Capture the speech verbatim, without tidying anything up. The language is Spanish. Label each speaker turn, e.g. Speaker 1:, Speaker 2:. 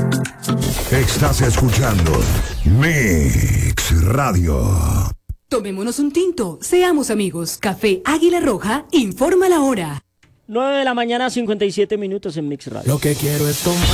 Speaker 1: Estás escuchando Mix Radio.
Speaker 2: Tomémonos un tinto, seamos amigos. Café Águila Roja informa la hora.
Speaker 3: nueve de la mañana, cincuenta y siete minutos en Mix Radio.
Speaker 4: Lo que quiero es tomar.